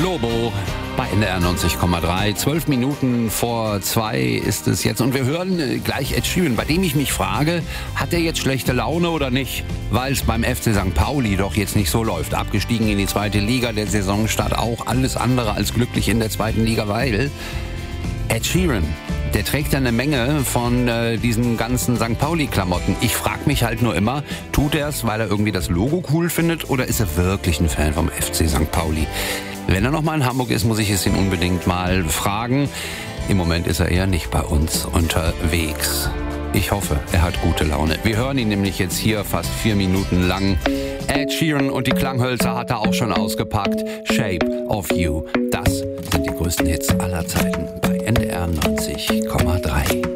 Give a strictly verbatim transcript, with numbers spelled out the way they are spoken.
Lobo bei N D R neunzig Komma drei. Zwölf Minuten vor zwei ist es jetzt. Und wir hören gleich Ed Sheeran, bei dem ich mich frage, hat er jetzt schlechte Laune oder nicht? Weil es beim F C Sankt Pauli doch jetzt nicht so läuft. Abgestiegen in die zweite Liga, der Saisonstart auch alles andere als glücklich in der zweiten Liga, weil Ed Sheeran, der trägt ja eine Menge von äh, diesen ganzen Sankt Pauli-Klamotten. Ich frage mich halt nur immer, tut er es, weil er irgendwie das Logo cool findet, oder ist er wirklich ein Fan vom F C Sankt Pauli? Wenn er noch mal in Hamburg ist, muss ich es ihn unbedingt mal fragen. Im Moment ist er eher nicht bei uns unterwegs. Ich hoffe, er hat gute Laune. Wir hören ihn nämlich jetzt hier fast vier Minuten lang. Ed Sheeran und die Klanghölzer hat er auch schon ausgepackt. Shape of You, das sind die größten Hits aller Zeiten bei N D R neunzig Komma drei.